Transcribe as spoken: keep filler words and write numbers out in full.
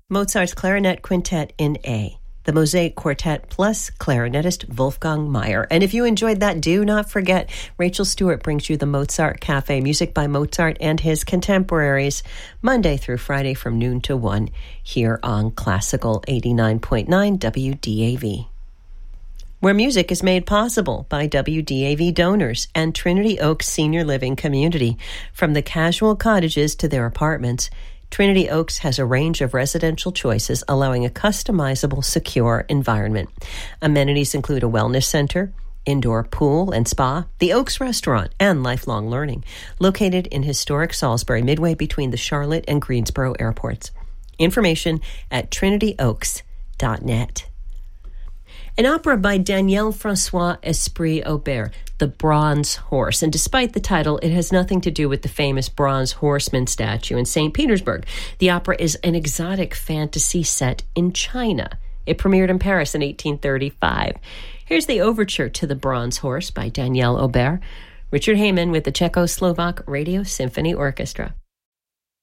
Mozart's Clarinet Quintet in A, the Mosaic Quartet plus clarinetist Wolfgang Meyer. And if you enjoyed that, do not forget, Rachel Stewart brings you the Mozart Cafe, music by Mozart and his contemporaries, Monday through Friday from noon to one here on Classical eighty-nine point nine W D A V. Where music is made possible by W D A V donors and Trinity Oaks Senior Living Community. From the casual cottages to their apartments, Trinity Oaks has a range of residential choices, allowing a customizable, secure environment. Amenities include a wellness center, indoor pool and spa, the Oaks Restaurant, and lifelong learning, located in historic Salisbury, midway between the Charlotte and Greensboro airports. Information at trinity oaks dot net. An opera by Daniel Francois Esprit Aubert, The Bronze Horse. And despite the title, it has nothing to do with the famous Bronze Horseman statue in Saint Petersburg. The opera is an exotic fantasy set in China. It premiered in Paris in eighteen thirty-five. Here's the overture to The Bronze Horse by Daniel Aubert. Richard Heyman with the Czechoslovak Radio Symphony Orchestra.